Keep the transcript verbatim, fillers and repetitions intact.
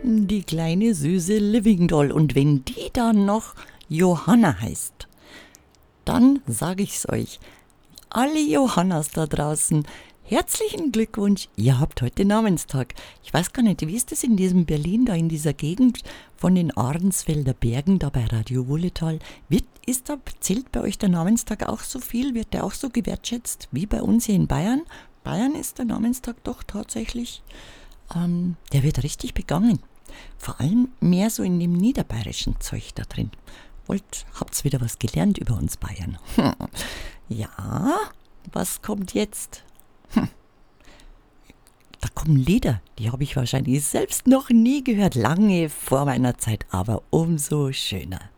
die kleine süße Living Doll. Und wenn die dann noch Johanna heißt, dann sage ich's euch, alle Johannas da draußen, herzlichen Glückwunsch, ihr habt heute Namenstag. Ich weiß gar nicht, wie ist das in diesem Berlin, da in dieser Gegend von den Ahrensfelder Bergen, da bei Radio Wulletal? Wird, ist da, zählt bei euch der Namenstag auch so viel? Wird der auch so gewertschätzt wie bei uns hier in Bayern? Bayern ist der Namenstag doch tatsächlich, ähm, der wird richtig begangen. Vor allem mehr so in dem niederbayerischen Zeug da drin. Wollt, habt's wieder was gelernt über uns Bayern? Ja, was kommt jetzt? Hm. Da kommen Lieder, die habe ich wahrscheinlich selbst noch nie gehört, lange vor meiner Zeit, aber umso schöner.